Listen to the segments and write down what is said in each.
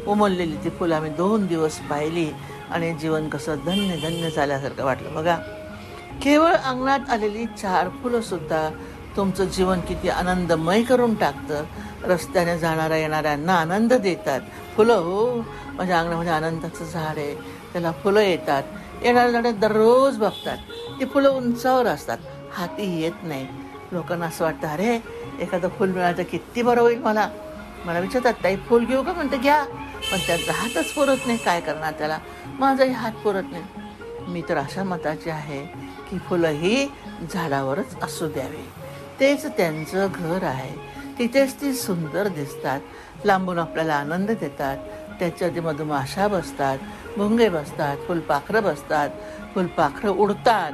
उमललेली ती फुलं आम्ही 2 दिवस पाहिली आणि जीवन कसं धन्य धन्य झाल्यासारखं वाटलं बघा. केवळ अंगणात आलेली 4 फुलं सुद्धा तुमचं जीवन किती आनंदमय करून टाकतं. रस्त्याने जाणाऱ्या येणाऱ्यांना आनंद देतात. फुलं हो, माझ्या अंगणामध्ये आनंदाचं झाड आहे, त्याला फुलं येतात. येणाऱ्या जाणारे दररोज बघतात. ती फुलं उंचावर असतात, हाती येत नाही. लोकांना असं वाटतं, अरे एखादं फुल मिळालं तर किती बरं होईल. मला विचारतात, ताई फुल घेऊ का? म्हणते घ्या, पण त्यांचा हातच पुरत नाही. काय करणार त्याला? माझाही हात पुरत नाही. मी तर अशा मताची आहे की फुलं ही झाडावरच असू द्यावी. तेच त्यांचं घर आहे. तिथेच ती सुंदर दिसतात, लांबून आपल्याला आनंद देतात. त्याच्यावरती मधुमाशा बसतात, भुंगे बसतात, फुलपाखरं बसतात, फुलपाखरं उडतात,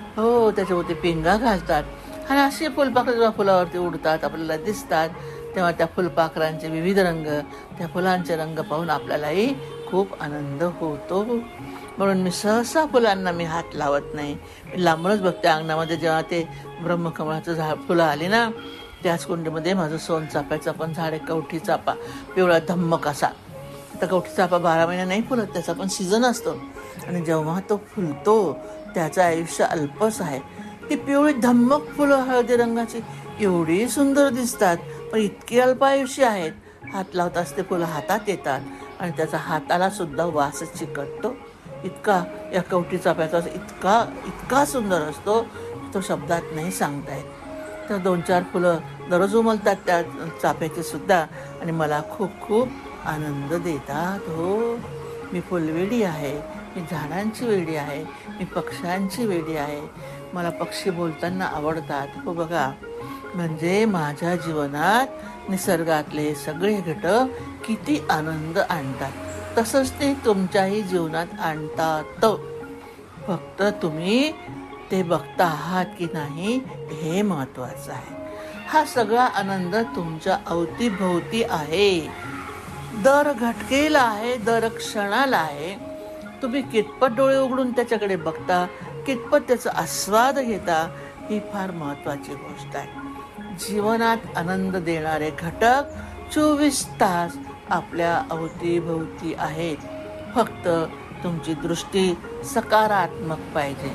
हो त्याच्यावरती पिंगा घालतात. आणि अशी फुलपाखरं जेव्हा फुलावरती उडतात आपल्याला दिसतात, तेव्हा त्या फुलपाखरांचे विविध रंग, त्या फुलांचे रंग पाहून आपल्यालाही खूप आनंद होतो. म्हणून मी सहसा फुलांना हात लावत नाही. मी लांबूनच बघते. अंगणामध्ये जेव्हा ते ब्रह्मकमळाचं फुलं आली ना, त्याच कुंडीमध्ये माझं सोनचाफ्याचं पण झाड आहे, कवठी चाफा, पिवळा धम्मक असा. आता कवठी चाफा 12 महिने नाही फुलत, त्याचा पण सीझन असतो. आणि जेव्हा तो फुलतो त्याचं आयुष्य अल्पच आहे. ती पिवळी धम्मक फुलं हळदी रंगाची एवढी सुंदर दिसतात, पण इतकी अल्प आयुष्य आहेत. हात लावताच ते फुलं हातात येतात आणि त्याचा हाताला सुद्धा वास चिकटतो. इतका या कवठी चाफ्याचा इतका सुंदर असतो, तो शब्दात नाही सांगता येत. तर 2-4 फुलं दररोज उमलतात त्या चाफ्याची सुद्धा, आणि मला खूप खूप आनंद देतात. हो, मी फुलवेडी आहे, मी झाडांची वेडी आहे, मी पक्ष्यांची वेडी आहे. मला पक्षी बोलताना आवडतात. हो बघा, म्हणजे माझ्या जीवनात निसर्गातले सगळे घटक किती आनंद आणतात, तसंच ते तुमच्याही जीवनात आणतात. फक्त तुम्ही ते बघता आहात की नाही हे महत्वाचं आहे. हा सगळा आनंद तुमच्या अवतीभोवती आहे, दर घटकेला आहे, दर क्षणाला आहे. तुम्ही कितपत डोळे उघडून त्याच्याकडे बघता, कितपत त्याचा आस्वाद घेता, ही फार महत्वाची गोष्ट आहे. जीवनात आनंद देणारे घटक 24 तास आपल्या अवतीभोवती आहेत. फक्त तुमची दृष्टी सकारात्मक पाहिजे.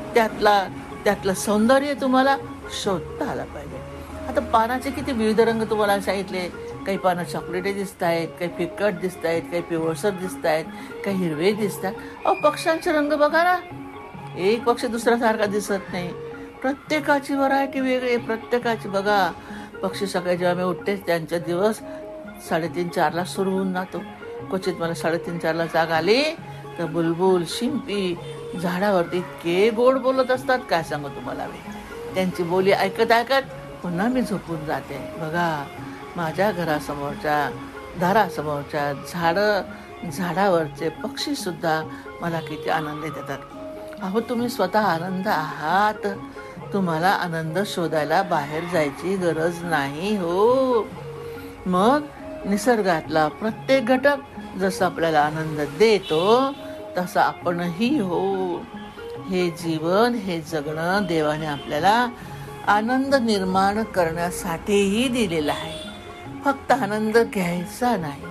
त्यातलं सौंदर्य तुम्हाला शोधता आलं पाहिजे. आता पानाचे किती विविध रंग तुम्हाला सांगितले. काही पानं चॉकलेटी दिसत आहेत, काही फिकट दिसत आहेत, काही पिवळसर दिसत आहेत, काही हिरवे दिसतात. पक्ष्यांचे रंग बघा ना, एक पक्षी दुसऱ्यासारखा दिसत नाही. प्रत्येकाची व्हरायटी वेगळी, प्रत्येकाची. बघा, पक्षी सकाळी जेव्हा मी उठते त्यांचा दिवस 3:30-4ला सुरू होऊन जातो. क्वचित मला 3:30-4ला जाग आली तर बुलबुल, शिंपी झाडावरती इतके गोड बोलत असतात, काय सांगू तुम्हाला. मी त्यांची बोली ऐकत ऐकत पुन्हा मी झोपून जाते. बघा, माझ्या घरासमोरच्या दारासमोरच्या झाडावरचे पक्षी सुद्धा मला किती आनंद देतात. अहो, तुम्ही स्वतः आनंद आहात. तुम्हाला आनंद शोधायला बाहेर जायची गरज नाही. हो, मग निसर्गातला प्रत्येक घटक जसं आपल्याला आनंद देतो तसं आपणही. हो, हे जीवन, हे जगणं देवाने आपल्याला आनंद निर्माण करण्यासाठीही दिलेलं आहे. फक्त आनंद घ्यायचा नाही.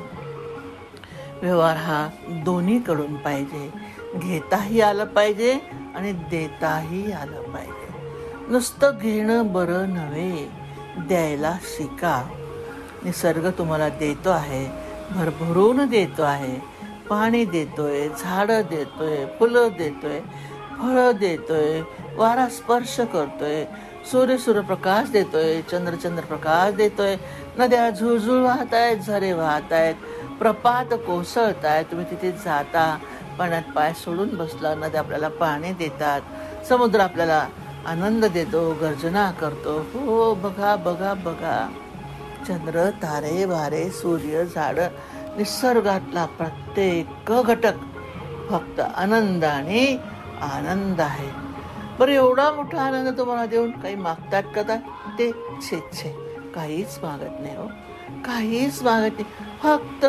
व्यवहार हा दोन्हीकडून पाहिजे. घेताही आलं पाहिजे आणि देताही आलं पाहिजे. नुसतं घेणं बरं नव्हे, द्यायला शिका. निसर्ग तुम्हाला देतो आहे, भरभरून देतो आहे. पाणी देतोय, झाडं देतोय, फुलं देतोय, फळं देतोय, वारा स्पर्श करतोय, सूर्यप्रकाश देतोय, चंद्रप्रकाश देतोय. नद्या झुळझुळ वाहत आहेत, झरे वाहत आहेत, प्रपात कोसळत आहेत. तुम्ही तिथे जाता, पाण्यात पाय सोडून बसला, नद्या आपल्याला पाणी देतात, समुद्र आपल्याला आनंद देतो, गर्जना करतो. हो, बघा बघा बघा, चंद्र, तारे, वारे, सूर्य, झाडं, निसर्गातला प्रत्येक घटक फक्त आनंद आणि आनंद आहे. बरं, एवढा मोठा आनंद तुम्हाला देऊन काही मागतात का? ते छे, काहीच मागत नाही. हो, काहीच मागत नाही. फक्त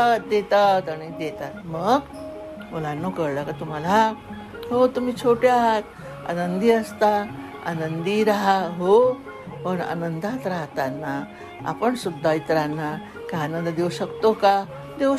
देतात आणि देतात. मग मुलांनो, कळलं का तुम्हाला? हो, तुम्ही छोटे आहात, आनंदी असता, आनंदी राहा. हो, पण आनंदात राहताना आपण सुद्धा इतरांना काय आनंद देऊ शकतो का?